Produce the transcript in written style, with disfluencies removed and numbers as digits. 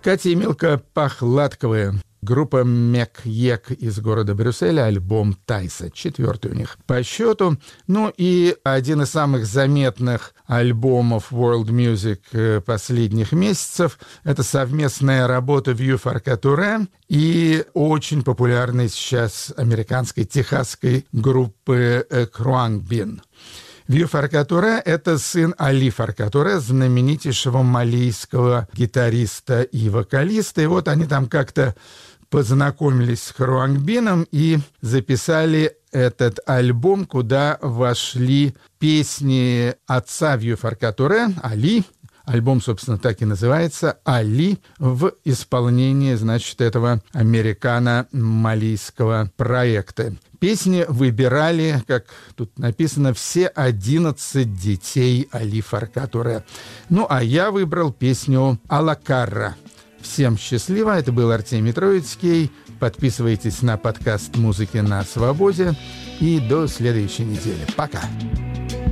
Катя и Милка Похладковые. Группа Мек-Ек из города Брюсселя, альбом Тайса, 4-й у них по счету. Ну и один из самых заметных альбомов World Music последних месяцев — это совместная работа Vieux Farka и очень популярной сейчас американской техасской группы Khruangbin. Vieux Farka — это сын Али Фарка, знаменитейшего малийского гитариста и вокалиста. И вот они там как-то познакомились с Khruangbin и записали этот альбом, куда вошли песни отца Vieux Farka, Али. Альбом, собственно, так и называется «Али» в исполнении, значит, этого американо-малийского проекта. Песни выбирали, как тут написано, все 11 детей Али Фарка. Ну, а я выбрал песню «Алакарра». Всем счастливо. Это был Артемий Троицкий. Подписывайтесь на подкаст «Музыки на свободе». И до следующей недели. Пока.